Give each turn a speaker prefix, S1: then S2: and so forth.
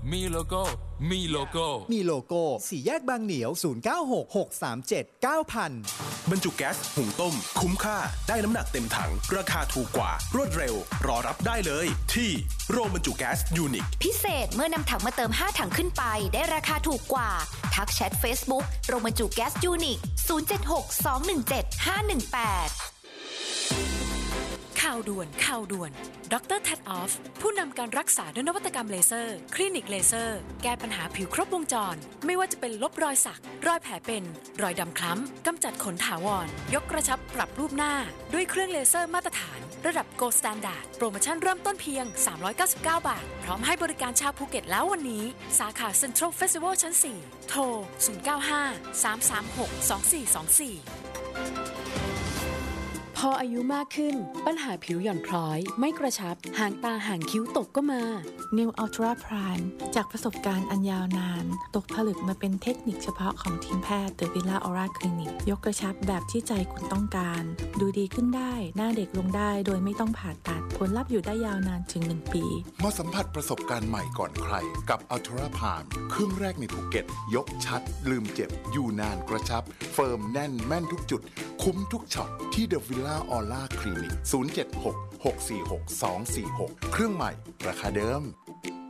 S1: มีโลโก้มีโลโก้
S2: มีโลโก้4แยกบางเหนียว0966379000
S3: บรรจุแก๊สหุงต้มคุ้มค่าได้น้ำหนักเต็มถังราคาถูกกว่ารวดเร็วรอรับได้เลยที่โรงบรรจุแก๊สยูนิค
S4: พิเศษเมื่อนำถังมาเติม5ถังขึ้นไปได้ราคาถูกกว่าทักแชท Facebook โรงบรรจุแก๊สยูนิค0762175118
S5: ข่าวด่วนดร. แท็ดออฟผู้นำการรักษาด้วยนวัตกรรมเลเซอร์คลินิกเลเซอร์แก้ปัญหาผิวครบวงจรไม่ว่าจะเป็นลบรอยสักรอยแผลเป็นรอยดำคล้ำกำจัดขนถาวรยกกระชับปรับรูปหน้าด้วยเครื่องเลเซอร์มาตรฐานระดับ Gold Standard โปรโมชั่นเริ่มต้นเพียง399 บาทพร้อมให้บริการชาวภูเก็ตแล้ววันนี้สาขา Central Festival ชั้น 4 โทร 095-336-2424พออายุมากขึ้นปัญหาผิวหย่อนคล้อยไม่กระชับหางตาหางคิ้วตกก็มา
S6: New Ultra Prime จากประสบการณ์อันยาวนานตกผลึกมาเป็นเทคนิคเฉพาะของทีมแพทย์ The Villa Aura Clinic ยกกระชับแบบที่ใจคุณต้องการดูดีขึ้นได้หน้าเด็กลงได้โดยไม่ต้องผ่าตัดผลลัพธ์อยู่ได้ยาวนานถึง1 ปี
S7: มาสัมผัสประสบการณ์ใหม่ก่อนใครกับ Ultra Prime เครื่องแรกในภูเก็ตยกชัดลืมเจ็บอยู่นานกระชับเฟิร์มแน่นแม่นทุกจุดคุ้มทุกช็อตที่ The Villa Aura Clinic 076 646 246 เครื่องใหม่ราคาเดิม